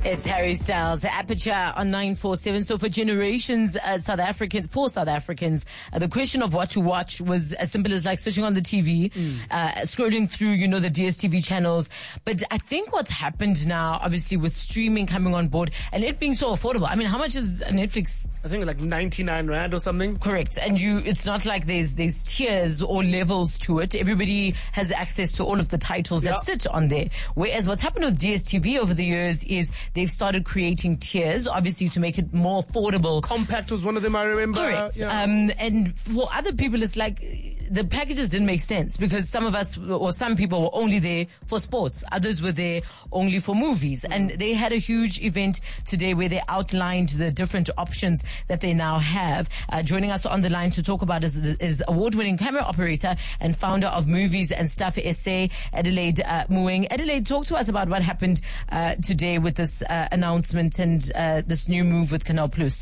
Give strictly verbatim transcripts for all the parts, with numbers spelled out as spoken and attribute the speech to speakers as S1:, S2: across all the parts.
S1: It's Harry Styles, Aperture on nine four seven. So for generations, uh, South African, for South Africans, uh, the question of what to watch was as simple as like switching on the T V, mm. uh, scrolling through, you know, the D S T V channels. But I think what's happened now, obviously with streaming coming on board and it being so affordable. I mean, how much is Netflix?
S2: I think like ninety-nine rand or something.
S1: Correct. And you, it's not like there's, there's tiers or levels to it. Everybody has access to all of the titles yep. that sit on there. Whereas what's happened with D S T V over the years is they've started creating tiers, obviously to make it more affordable.
S2: Compact was one of them, I remember.
S1: Correct. Yeah. Um, and for other people, it's like the packages didn't make sense because some of us or some people were only there for sports. Others were there only for movies. Mm. And they had a huge event today where they outlined the different options that they now have. Uh, joining us on the line to talk about is, is award-winning camera operator and founder of Movies and Stuff S A, Adelaide uh, Moeng. Adelaide, talk to us about what happened uh, today with this uh, announcement and uh, this new move with Canal Plus.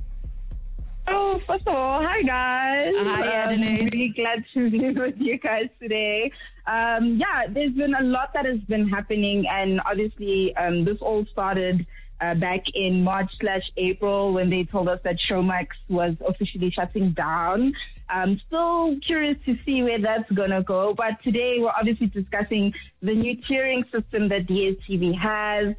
S3: Oh, first of all, hi guys.
S1: Hi Adelaide.
S3: I'm really glad to be with you guys today. Um, yeah, there's been a lot that has been happening, and obviously um, this all started uh, back in March slash April when they told us that Showmax was officially shutting down. I'm still curious to see where that's gonna go, but today we're obviously discussing the new tiering system that D S T V has,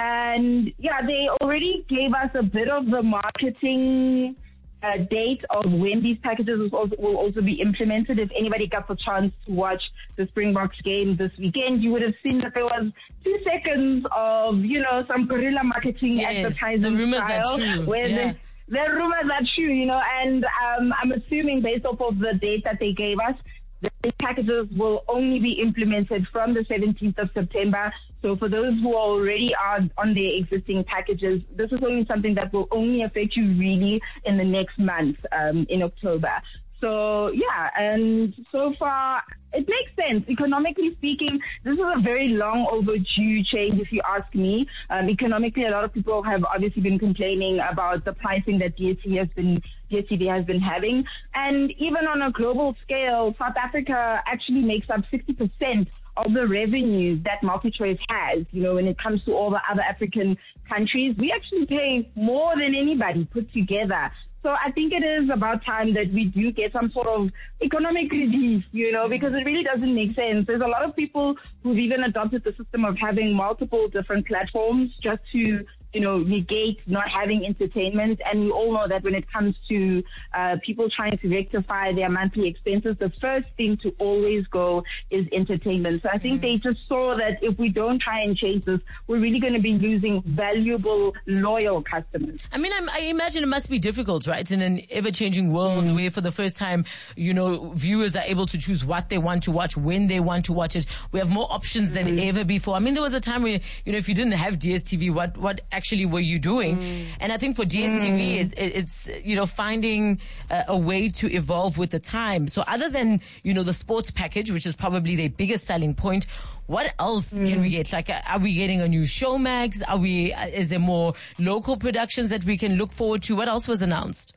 S3: and yeah, they already gave us a bit of the marketing Uh, date of when these packages will also, will also be implemented. If anybody got the chance to watch the Springboks game this weekend, you would have seen that there was two seconds of, you know, some guerrilla marketing
S1: yes,
S3: advertising
S1: the rumors
S3: style,
S1: are true.
S3: where
S1: yeah.
S3: the, the rumors are true, you know, and um, I'm assuming based off of the date that they gave us, the packages will only be implemented from the seventeenth of September. So for those who already are on their existing packages, this is only something that will only affect you really in the next month, um, in October. So yeah, and so far it makes sense. Economically speaking, this is a very long overdue change if you ask me. Um, economically, a lot of people have obviously been complaining about the pricing that D S T V has been D S T V has been having. And even on a global scale, South Africa actually makes up sixty percent of the revenue that MultiChoice has. You know, when it comes to all the other African countries, we actually pay more than anybody put together. So I think it is about time that we do get some sort of economic relief, you know, because it really doesn't make sense. There's a lot of people who've even adopted the system of having multiple different platforms just to, you know, negate not having entertainment. And we all know that when it comes to uh, people trying to rectify their monthly expenses, the first thing to always go is entertainment. So I think mm. they just saw that if we don't try and change this, we're really going to be losing valuable, loyal customers.
S1: I mean, I'm, I imagine it must be difficult, right? In an ever-changing world mm. where for the first time, you know, viewers are able to choose what they want to watch, when they want to watch it. We have more options mm. than ever before. I mean, there was a time where, you know, if you didn't have D S T V, what, what actually actually were you doing? Mm. And I think for D S T V, mm. it's, it's, you know, finding a, a way to evolve with the time. So other than, you know, the sports package, which is probably their biggest selling point, what else mm. can we get? Like, are we getting a new Showmax? Are we, is there more local productions that we can look forward to? What else was announced?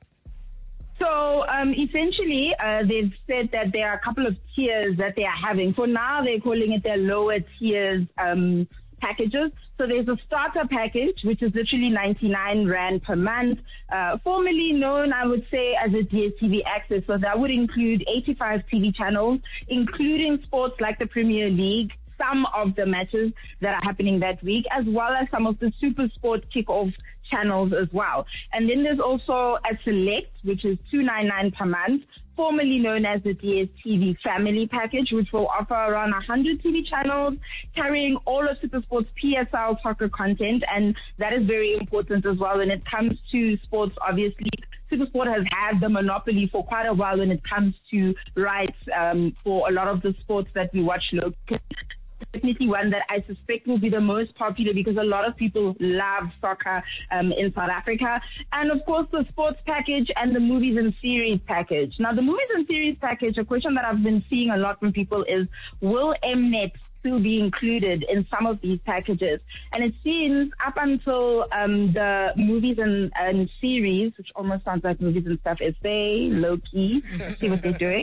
S3: So um, essentially, uh, they've said that there are a couple of tiers that they are having. For now, they're calling it their lower tiers um, packages. So there's a starter package, which is literally ninety-nine rand per month, uh, formerly known, I would say, as a D S T V Access. So that would include eighty-five T V channels, including sports like the Premier League, some of the matches that are happening that week, as well as some of the Super Sport kickoff channels as well. And then there's also a Select, which is two ninety-nine per month, formerly known as the D S T V Family Package, which will offer around one hundred T V channels, carrying all of SuperSport's P S L soccer content, and that is very important as well when it comes to sports. Obviously, SuperSport has had the monopoly for quite a while when it comes to rights um, for a lot of the sports that we watch locally. Definitely one that I suspect will be the most popular because a lot of people love soccer um, in South Africa. And of course, the sports package and the movies and series package. Now, the movies and series package, a question that I've been seeing a lot from people is, will Mnet still be included in some of these packages. And it seems up until um, the movies and, and series, which almost sounds like movies and stuff, is they low key, see what they're doing.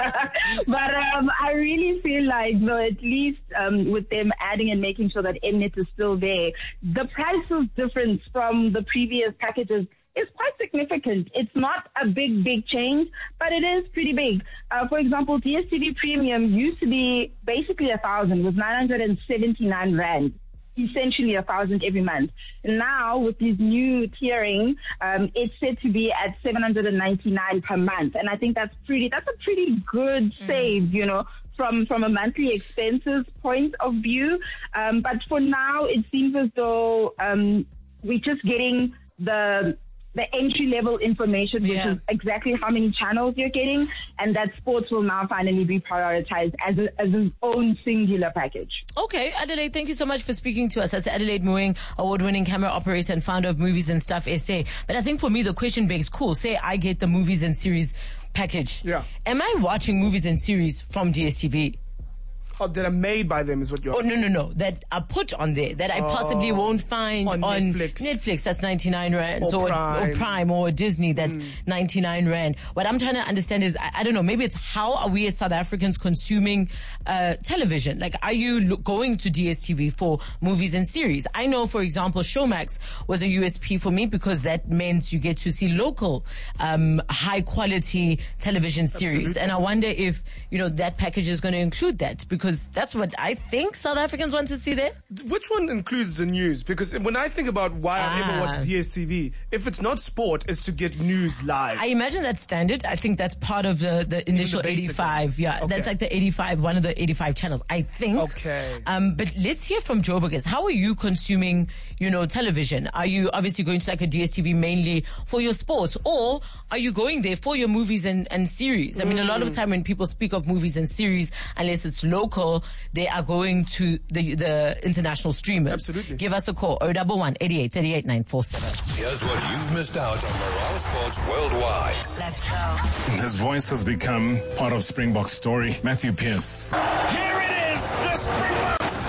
S3: But um, I really feel like, though, at least um, with them adding and making sure that Mnet is still there, the price difference from the previous packages is quite significant. It's not a big, big change, but it is pretty big. Uh, for example, D S T V Premium used to be basically a thousand, with nine hundred seventy-nine rand, essentially a thousand every month. Now, with this new tiering, um, it's said to be at seven hundred ninety-nine per month, and I think that's pretty. That's a pretty good save, mm. you know. From, from a monthly expenses point of view. Um, but for now, it seems as though um, we're just getting the the entry level information, which
S1: yeah.
S3: is exactly how many channels you're getting, and that sports will now finally be prioritized as a, as its own singular package.
S1: Okay, Adelaide, thank you so much for speaking to us. That's Adelaide Moeng, award-winning camera operator and founder of Movies and Stuff S A. But I think for me, the question begs, cool, say I get the movies and series package.
S2: Yeah.
S1: Am I watching movies and series from D S T V?
S2: Oh, that are made by them is what you're
S1: Oh,
S2: saying.
S1: no, no, no. That are put on there that I possibly
S2: Oh,
S1: won't find
S2: on
S1: on,
S2: Netflix.
S1: Netflix. That's ninety-nine rand.
S2: Or
S1: or,
S2: Prime.
S1: or Prime or Disney. That's mm. ninety-nine rand. What I'm trying to understand is, I, I don't know, maybe it's how are we as South Africans consuming uh, television? Like, are you lo- going to D S T V for movies and series? I know, for example, Showmax was a U S P for me because that meant you get to see local, um, high quality television series.
S2: Absolutely.
S1: And I wonder if, you know, that package is going to include that, because that's what I think South Africans want to see there.
S2: Which one includes the news? Because when I think about why I
S1: Ah.
S2: ever watch D S T V, if it's not sport, it's to get news live.
S1: I imagine that's standard. I think that's part of the, the initial
S2: the basic
S1: eighty-five. Yeah,
S2: Okay.
S1: that's like the eighty-five, one of the eighty-five channels, I think.
S2: Okay.
S1: Um, but let's hear from Joburgers. How are you consuming, you know, television? Are you obviously going to like a D S T V mainly for your sports, or are you going there for your movies and, and series? I mean, a lot of the time when people speak of movies and series, unless it's local, they are going to the the international streamers.
S2: Absolutely.
S1: Give us a call, oh one one, eighty-eight, thirty-eight, nine four seven.
S4: Here's what you've missed out on Morale Sports Worldwide.
S5: Let's go.
S6: His voice has become part of Springbok's story. Matthew Pearce.
S7: Here it is, the Springboks,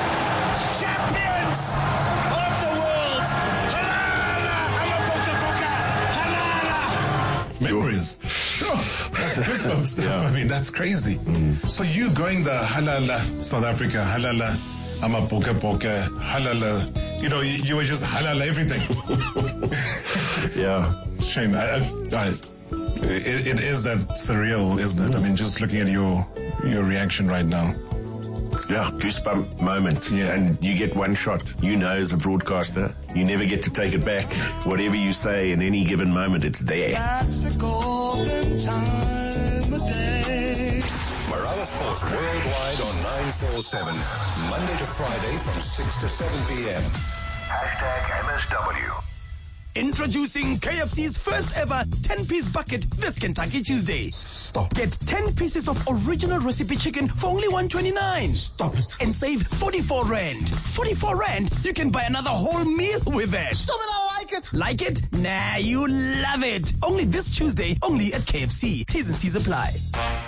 S7: champions of the world. Halala, Amaboka Boka, halala.
S6: Memories. Oh, that's goosebumps stuff. Yeah. I mean, that's crazy. Mm. So you going the halala, South Africa, halala, Amaboka Boka, halala. You know, you, you were just halala everything.
S8: Yeah.
S6: Shane, I, I, I, it, it is that surreal, isn't it? I mean, just looking at your your reaction right now.
S8: Yeah, goosebump moment.
S6: Yeah.
S8: And you get one shot. You know, as a broadcaster, you never get to take it back. Whatever you say in any given moment, it's there.
S7: That's the golden time of day.
S4: Morale Sports Worldwide on nine four seven, Monday to Friday from six to seven p.m. Hashtag M S W.
S7: Introducing K F C's first ever ten-piece bucket this Kentucky Tuesday.
S6: Stop.
S7: Get ten pieces of original recipe chicken for only one twenty-nine.
S6: Stop it.
S7: And save forty-four rand. forty-four rand, you can buy another whole meal with that.
S6: Stop it, I like it.
S7: Like it? Nah, you love it. Only this Tuesday, only at K F C. T's and C's apply.